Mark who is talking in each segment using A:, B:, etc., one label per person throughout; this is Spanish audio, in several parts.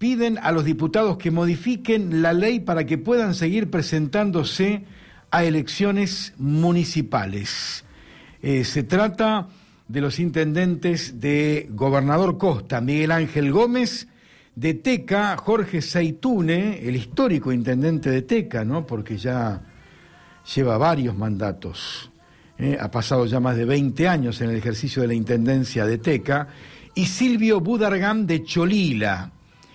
A: piden a los diputados que modifiquen la ley para que puedan seguir presentándose a elecciones municipales. Se trata de los intendentes de Gobernador Costa, Miguel Ángel Gómez, de Teca, Jorge Zeitoune, el histórico intendente de Teca, ¿no? Porque ya lleva varios mandatos, ha pasado ya más de 20 años en el ejercicio de la intendencia de Teca, y Silvio Budargam de Cholila.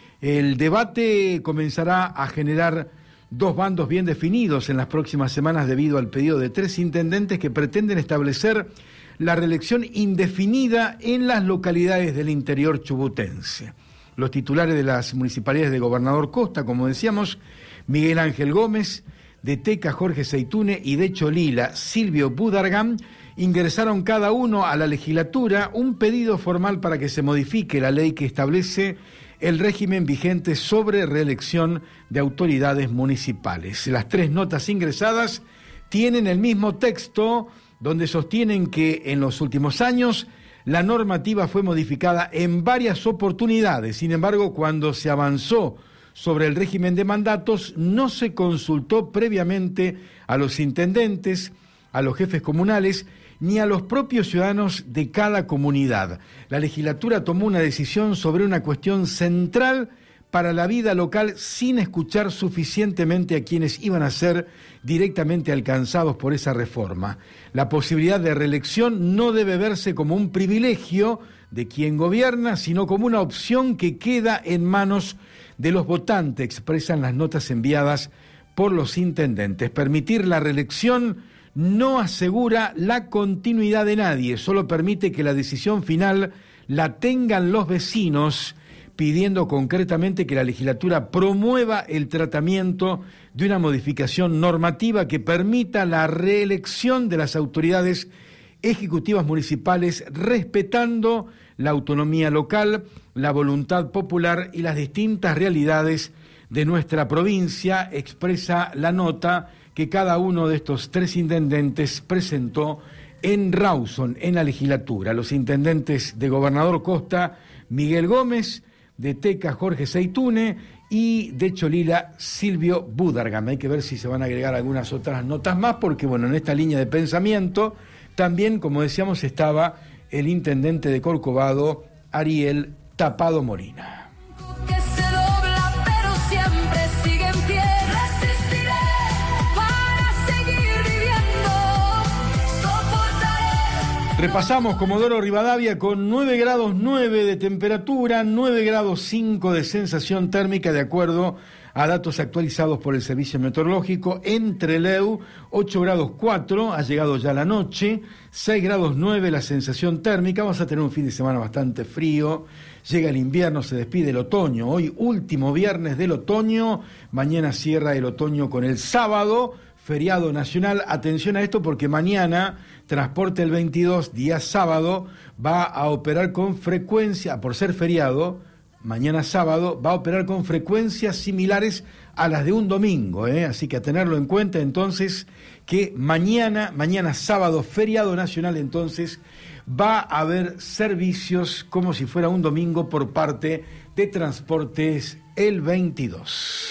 A: El debate comenzará a generar dos bandos bien definidos en las próximas semanas debido al pedido de 3 intendentes que pretenden establecer la reelección indefinida en las localidades del interior chubutense. Los titulares de las municipalidades de Gobernador Costa, como decíamos, Miguel Ángel Gómez, de Teca, Jorge Zeitoune, y de Cholila, Silvio Budargam, ingresaron cada uno a la legislatura un pedido formal para que se modifique la ley que establece el régimen vigente sobre reelección de autoridades municipales. Las 3 notas ingresadas tienen el mismo texto, donde sostienen que en los últimos años la normativa fue modificada en varias oportunidades. Sin embargo, cuando se avanzó sobre el régimen de mandatos, no se consultó previamente a los intendentes, a los jefes comunales, ni a los propios ciudadanos de cada comunidad. La legislatura tomó una decisión sobre una cuestión central para la vida local sin escuchar suficientemente a quienes iban a ser directamente alcanzados por esa reforma. La posibilidad de reelección no debe verse como un privilegio de quien gobierna, sino como una opción que queda en manos de los votantes, expresan las notas enviadas por los intendentes. Permitir la reelección no asegura la continuidad de nadie, solo permite que la decisión final la tengan los vecinos, pidiendo concretamente que la legislatura promueva el tratamiento de una modificación normativa que permita la reelección de las autoridades ejecutivas municipales, respetando la autonomía local, la voluntad popular y las distintas realidades de nuestra provincia, expresa la nota que cada uno de estos 3 intendentes presentó en Rawson, en la legislatura. Los intendentes de Gobernador Costa, Miguel Gómez, de Teca, Jorge Zeitoune, y de Cholila, Silvio Budargam. Hay que ver si se van a agregar algunas otras notas más, porque bueno, en esta línea de pensamiento también, como decíamos, estaba el intendente de Corcovado, Ariel Tapado Molina. Repasamos Comodoro Rivadavia con 9 grados 9 de temperatura, 9 grados 5 de sensación térmica, de acuerdo a datos actualizados por el Servicio Meteorológico. En Trelew, 8 grados 4, ha llegado ya la noche, 6 grados 9 la sensación térmica. Vamos a tener un fin de semana bastante frío, llega el invierno, se despide el otoño. Hoy, último viernes del otoño, mañana cierra el otoño con el sábado, feriado nacional. Atención a esto porque mañana Transporte el 22, día sábado, va a operar con frecuencia, por ser feriado, mañana sábado, va a operar con frecuencias similares a las de un domingo, así que a tenerlo en cuenta entonces que mañana sábado, feriado nacional, entonces va a haber servicios como si fuera un domingo por parte de Transportes el 22.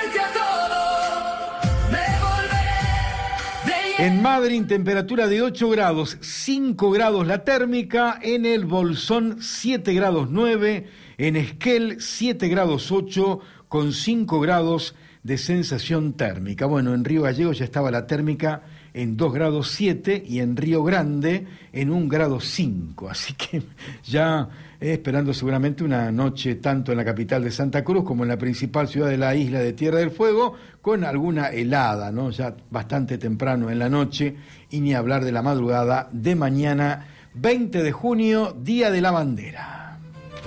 A: En Madryn, temperatura de 8 grados, 5 grados la térmica. En el Bolsón, 7 grados 9. En Esquel, 7 grados 8, con 5 grados de sensación térmica. Bueno, en Río Gallegos ya estaba la térmica en 2 grados 7 y en Río Grande en 1 grado 5. Así que ya esperando seguramente una noche tanto en la capital de Santa Cruz como en la principal ciudad de la isla de Tierra del Fuego, con alguna helada, ¿no? Ya bastante temprano en la noche, y ni hablar de la madrugada de mañana, 20 de junio, Día de la Bandera.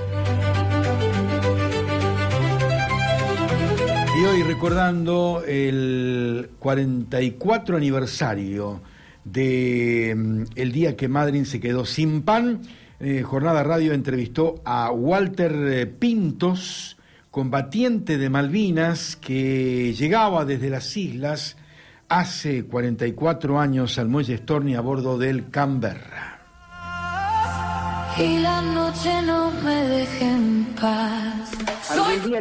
A: Y hoy recordando el 44 aniversario de el día que Madryn se quedó sin pan, Jornada Radio entrevistó a Walter Pintos, combatiente de Malvinas, que llegaba desde las islas hace 44 años al muelle Storni a bordo del Canberra.
B: Y la noche no me deja en paz.